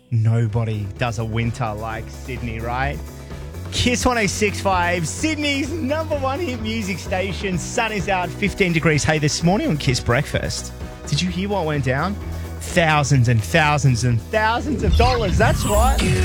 Nobody does a winter like Sydney, right? Kiss 106.5, Sydney's number one hit music station. Sun is out, 15 degrees. Hey, this morning on Kiss Breakfast, did you hear what went down? Thousands and thousands and thousands of dollars. That's right.